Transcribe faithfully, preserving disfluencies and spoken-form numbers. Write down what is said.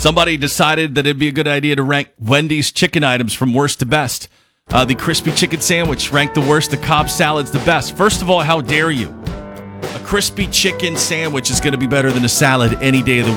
Somebody decided that it'd be a good idea to rank Wendy's chicken items from worst to best. Uh, the crispy chicken sandwich ranked the worst. The Cobb salad's the best. First of all, how dare you? A crispy chicken sandwich is going to be better than a salad any day of the week.